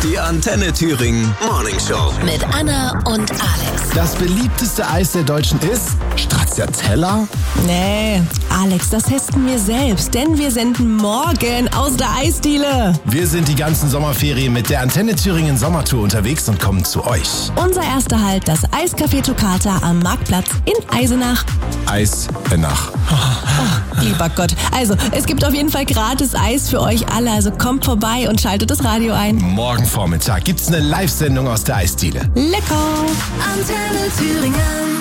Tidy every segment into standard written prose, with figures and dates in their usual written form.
Die Antenne Thüringen Morning Show. Mit Anna und Alex. Das beliebteste Eis der Deutschen ist Stracciatella? Nee, Alex, das testen wir selbst, denn wir senden morgen aus der Eisdiele. Wir sind die ganzen Sommerferien mit der Antenne Thüringen Sommertour unterwegs und kommen zu euch. Unser erster Halt, das Eiscafé Toccata am Marktplatz in Eisenach. Eisenach. Oh, lieber Gott. Also, es gibt auf jeden Fall gratis Eis für euch alle, also kommt vorbei und schaltet das Radio ein. Morgen Vormittag gibt's eine Live-Sendung aus der Eisdiele. Lecker! Antenne Thüringen.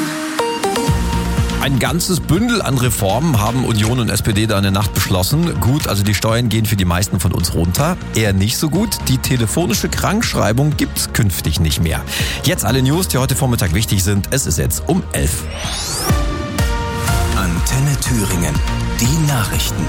Ein ganzes Bündel an Reformen haben Union und SPD da in der Nacht beschlossen. Gut, also die Steuern gehen für die meisten von uns runter. Eher nicht so gut. Die telefonische Krankschreibung gibt's künftig nicht mehr. Jetzt alle News, die heute Vormittag wichtig sind. Es ist jetzt um 11. Antenne Thüringen. Die Nachrichten.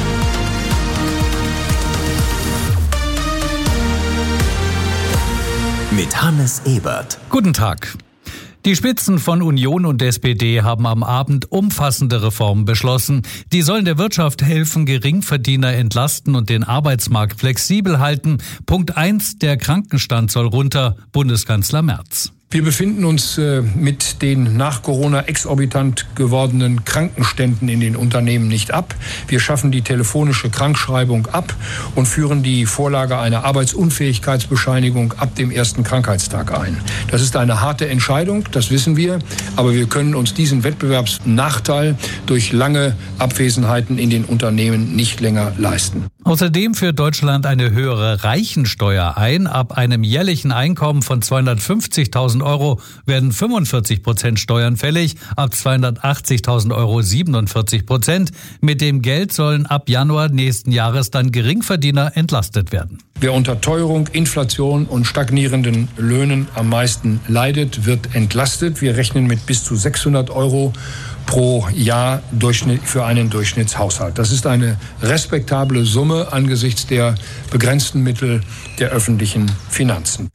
Mit Hannes Ebert. Guten Tag. Die Spitzen von Union und SPD haben am Abend umfassende Reformen beschlossen. Die sollen der Wirtschaft helfen, Geringverdiener entlasten und den Arbeitsmarkt flexibel halten. Punkt 1, der Krankenstand soll runter, Bundeskanzler Merz. Wir befinden uns mit den nach Corona exorbitant gewordenen Krankenständen in den Unternehmen nicht ab. Wir schaffen die telefonische Krankschreibung ab und führen die Vorlage einer Arbeitsunfähigkeitsbescheinigung ab dem ersten Krankheitstag ein. Das ist eine harte Entscheidung, das wissen wir, aber wir können uns diesen Wettbewerbsnachteil durch lange Abwesenheiten in den Unternehmen nicht länger leisten. Außerdem führt Deutschland eine höhere Reichensteuer ein. Ab einem jährlichen Einkommen von 250.000 Euro werden 45% Steuern fällig, ab 280.000 Euro 47%. Mit dem Geld sollen ab Januar nächsten Jahres dann Geringverdiener entlastet werden. Wer unter Teuerung, Inflation und stagnierenden Löhnen am meisten leidet, wird entlastet. Wir rechnen mit bis zu 600 Euro pro Jahr für einen Durchschnittshaushalt. Das ist eine respektable Summe angesichts der begrenzten Mittel der öffentlichen Finanzen.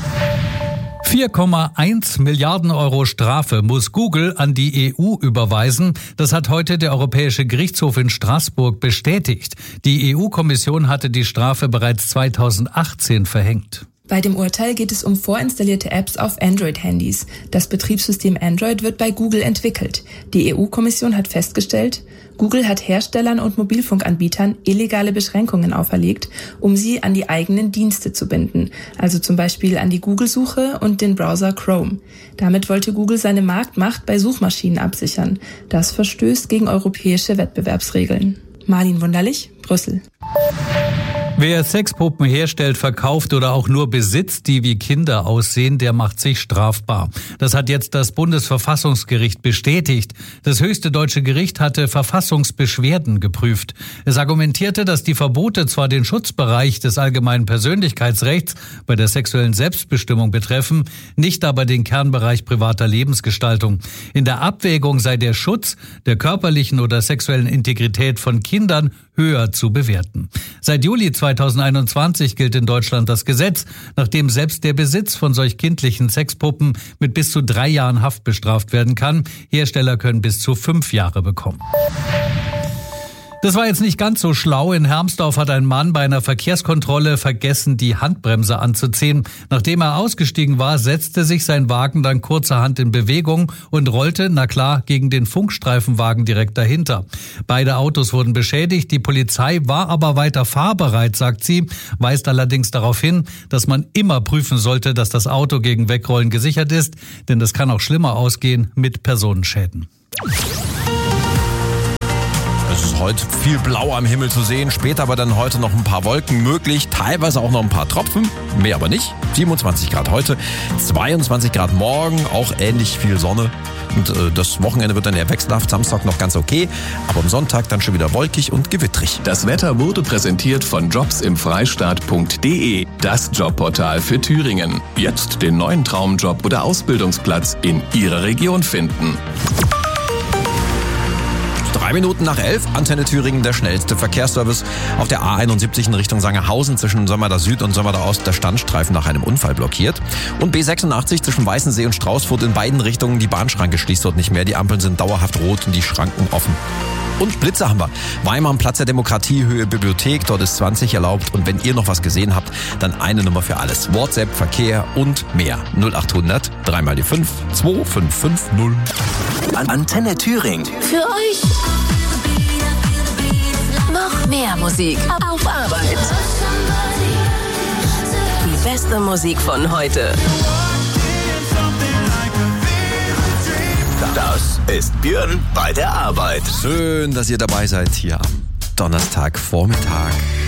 4,1 Milliarden Euro Strafe muss Google an die EU überweisen. Das hat heute der Europäische Gerichtshof in Straßburg bestätigt. Die EU-Kommission hatte die Strafe bereits 2018 verhängt. Bei dem Urteil geht es um vorinstallierte Apps auf Android-Handys. Das Betriebssystem Android wird bei Google entwickelt. Die EU-Kommission hat festgestellt, Google hat Herstellern und Mobilfunkanbietern illegale Beschränkungen auferlegt, um sie an die eigenen Dienste zu binden, also zum Beispiel an die Google-Suche und den Browser Chrome. Damit wollte Google seine Marktmacht bei Suchmaschinen absichern. Das verstößt gegen europäische Wettbewerbsregeln. Marlin Wunderlich, Brüssel. Wer Sexpuppen herstellt, verkauft oder auch nur besitzt, die wie Kinder aussehen, der macht sich strafbar. Das hat jetzt das Bundesverfassungsgericht bestätigt. Das höchste deutsche Gericht hatte Verfassungsbeschwerden geprüft. Es argumentierte, dass die Verbote zwar den Schutzbereich des allgemeinen Persönlichkeitsrechts bei der sexuellen Selbstbestimmung betreffen, nicht aber den Kernbereich privater Lebensgestaltung. In der Abwägung sei der Schutz der körperlichen oder sexuellen Integrität von Kindern höher zu bewerten. Seit Juli 2021 gilt in Deutschland das Gesetz, nachdem selbst der Besitz von solch kindlichen Sexpuppen mit bis zu 3 Jahren Haft bestraft werden kann. Hersteller können bis zu 5 Jahre bekommen. Das war jetzt nicht ganz so schlau. In Hermsdorf hat ein Mann bei einer Verkehrskontrolle vergessen, die Handbremse anzuziehen. Nachdem er ausgestiegen war, setzte sich sein Wagen dann kurzerhand in Bewegung und rollte, na klar, gegen den Funkstreifenwagen direkt dahinter. Beide Autos wurden beschädigt. Die Polizei war aber weiter fahrbereit, sagt sie, weist allerdings darauf hin, dass man immer prüfen sollte, dass das Auto gegen Wegrollen gesichert ist, denn das kann auch schlimmer ausgehen mit Personenschäden. Es ist heute viel blau am Himmel zu sehen, später aber dann heute noch ein paar Wolken möglich, teilweise auch noch ein paar Tropfen, mehr aber nicht. 27 Grad heute, 22 Grad morgen, auch ähnlich viel Sonne. Und das Wochenende wird dann eher wechselhaft, Samstag noch ganz okay, aber am Sonntag dann schon wieder wolkig und gewittrig. Das Wetter wurde präsentiert von jobsimfreistaat.de, das Jobportal für Thüringen. Jetzt den neuen Traumjob oder Ausbildungsplatz in Ihrer Region finden. 3 Minuten nach 11, Antenne Thüringen, der schnellste Verkehrsservice. Auf der A71 in Richtung Sangerhausen zwischen Sömmerda Süd und Sömmerda Ost der Standstreifen nach einem Unfall blockiert. Und B86 zwischen Weißensee und Straußfurt in beiden Richtungen. Die Bahnschranke schließt dort nicht mehr. Die Ampeln sind dauerhaft rot und die Schranken offen. Und Blitze haben wir. Weimar am Platz der Demokratie, Höhe Bibliothek, dort ist 20 erlaubt. Und wenn ihr noch was gesehen habt, dann eine Nummer für alles. WhatsApp, Verkehr und mehr. 0800 3 mal die 5 2550. Antenne Thüringen. Für euch noch mehr Musik auf Arbeit. Die beste Musik von heute. Das ist Björn bei der Arbeit. Schön, dass ihr dabei seid hier am Donnerstagvormittag.